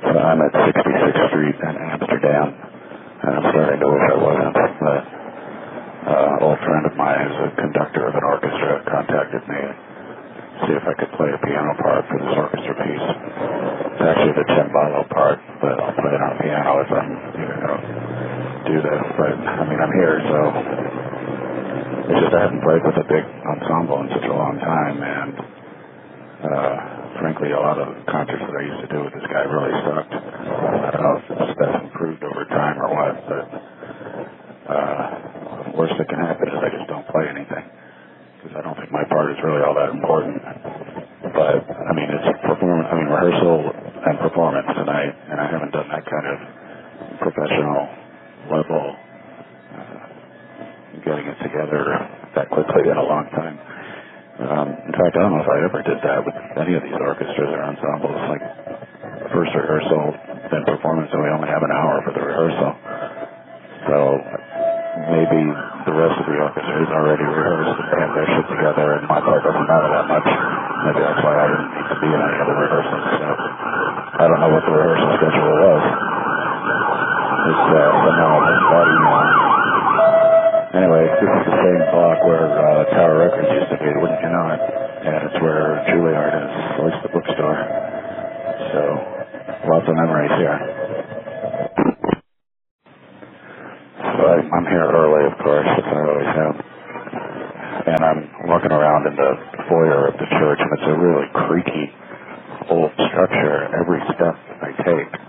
I'm at 66th Street in Amsterdam, and I'm starting to wish I wasn't, but an old friend of mine who's a conductor of an orchestra contacted me to see if I could play a piano part for this orchestra piece. It's actually the cembalo part, but I'll play it on piano if I'm even going to do this. But, I mean, I'm here, so it's just I haven't played with a big ensemble in such a long time, and frankly, a lot of concerts that I used to do with this guy really sucked. I don't know if that's improved over time or what, but worst that can happen is I just don't play anything, because I don't think my part is really all that important. But, I mean, it's rehearsal and performance tonight, and I haven't done that kind of professional level getting it together that quickly in a long time. In fact, I don't know if I ever did that with any of these orchestras or ensembles, like first rehearsal, then performance, and we only have an hour for the rehearsal. So maybe the rest of the orchestra is already rehearsed and they have their shit together, and my part doesn't matter that much. Maybe that's why I didn't need to be in any of the rehearsals. So I don't know what the rehearsal schedule was. It's somehow I missed that email. Anyway, this is the same block where Tower Records used to be, wouldn't you know it? And it's where Juilliard is, at least the bookstore. So, lots of memories here. So I'm here early, of course, as I always have. And I'm walking around in the foyer of the church, and it's a really creaky old structure. Every step I take